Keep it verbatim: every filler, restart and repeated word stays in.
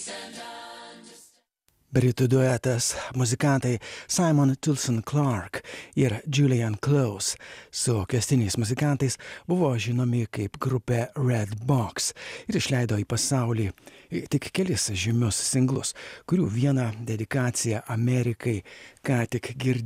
Britų duetas muzikantai Simon Tilson Clark ir Julian Close su kviestiniais muzikantais buvo žinomi kaip grupė Red Box ir išleido į pasaulį tik kelis žymius singlus, kurių vieną dedikaciją Amerikai ką tik girdėjome.